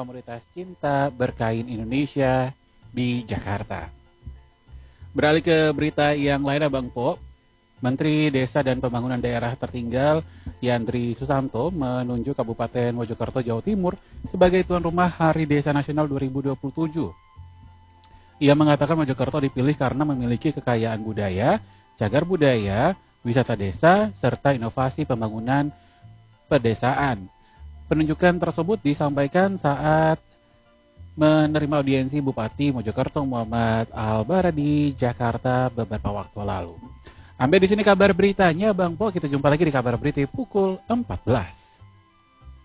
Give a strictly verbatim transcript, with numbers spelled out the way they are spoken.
komunitas cinta berkain Indonesia di Jakarta. Beralih ke berita yang lainnya Bang Po, Menteri Desa dan Pembangunan Daerah Tertinggal Yandri Susanto menunjuk Kabupaten Mojokerto, Jawa Timur sebagai tuan rumah Hari Desa Nasional dua ribu dua puluh tujuh. Ia mengatakan Mojokerto dipilih karena memiliki kekayaan budaya, cagar budaya, wisata desa, serta inovasi pembangunan pedesaan. Penunjukan tersebut disampaikan saat menerima audiensi Bupati Mojokerto Muhammad Albara di Jakarta beberapa waktu lalu. Sampai di sini kabar beritanya Bang Po, kita jumpa lagi di kabar berita pukul empat belas.